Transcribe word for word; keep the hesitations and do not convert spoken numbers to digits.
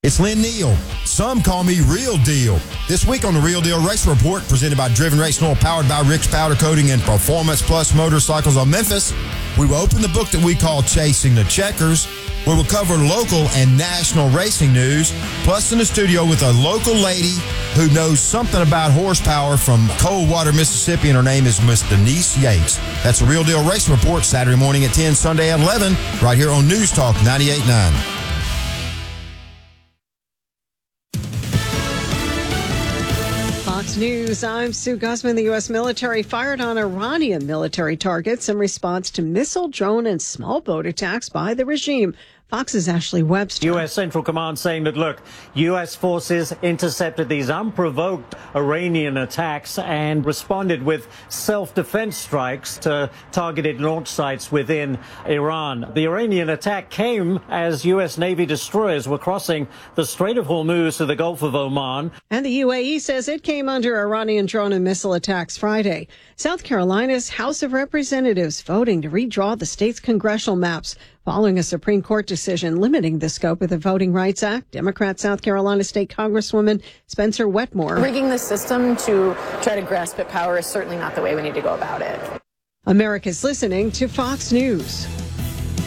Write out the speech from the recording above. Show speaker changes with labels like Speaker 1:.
Speaker 1: It's Lynn Neal. Some call me Real Deal. This week on the Real Deal Race Report, presented by Driven Racing Oil, powered by Rick's Powder Coating and Performance Plus Motorcycles of Memphis, we will open the book that we call Chasing the Checkers, where we'll cover local and national racing news, plus in the studio with a local lady who knows something about horsepower from Coldwater, Mississippi, and her name is Miss Denise Yates. That's a Real Deal Race Report, Saturday morning at ten, Sunday at eleven, right here on News Talk ninety-eight point nine.
Speaker 2: Fox News, I'm Sue Guzman. The U S military fired on Iranian military targets in response to missile, drone, and small boat attacks by the regime. Fox's Ashley Webster.
Speaker 3: U S Central Command saying that, look, U S forces intercepted these unprovoked Iranian attacks and responded with self-defense strikes to targeted launch sites within Iran. The Iranian attack came as U S Navy destroyers were crossing the Strait of Hormuz to the Gulf of Oman.
Speaker 2: And the U A E says it came under Iranian drone and missile attacks Friday. South Carolina's House of Representatives voting to redraw the state's congressional maps following a Supreme Court decision limiting the scope of the Voting Rights Act. Democrat South Carolina State Congresswoman Spencer Wetmore.
Speaker 4: Rigging the system to try to grasp at power is certainly not the way we need to go about it.
Speaker 2: America's listening to Fox News.